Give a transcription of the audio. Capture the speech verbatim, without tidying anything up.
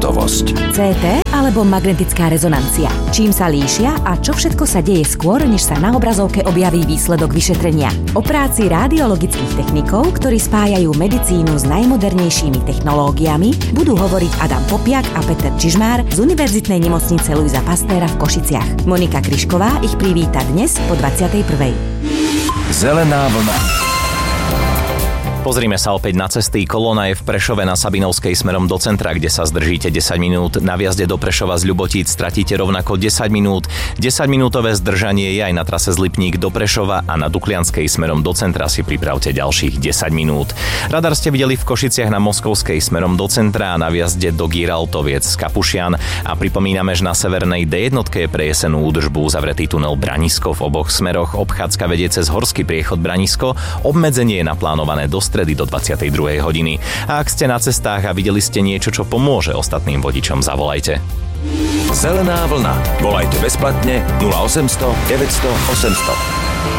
Pohotovosť. cé té alebo magnetická rezonancia. Čím sa líšia a čo všetko sa deje skôr, než sa na obrazovke objaví výsledok vyšetrenia. O práci radiologických technikov, ktorí spájajú medicínu s najmodernejšími technológiami, budú hovoriť Adam Popiak a Peter Čižmár z Univerzitnej nemocnice Luisa Pastéra v Košiciach. Monika Kryšková ich privíta dnes po dvadsiatej prvej. Zelená vlna. Pozrime sa opäť na cesty. Kolóna je v Prešove na Sabinovskej smerom do centra, kde sa zdržíte desať minút. Na vjazde do Prešova z Ľubotíc stratíte rovnako desať minút. desaťminútové zdržanie je aj na trase z Lipník do Prešova a na Duklianskej smerom do centra si pripravte ďalších desať minút. Radar ste videli v Košiciach na Moskovskej smerom do centra a na vjazde do Gieraltoviec z Kapušian. A pripomíname, že na severnej dé jedna je pre jesenú údržbu uzavretý tunel Branisko v oboch smeroch. Obchádzka vedie cez horský priechod Branisko. Obmedzenie je naplánované do stredy do dvadsiatej druhej hodiny. A ak ste na cestách a videli ste niečo, čo pomôže ostatným vodičom, zavolajte. Zelená vlna. Volajte bezplatne nula osemsto deväťsto osemsto.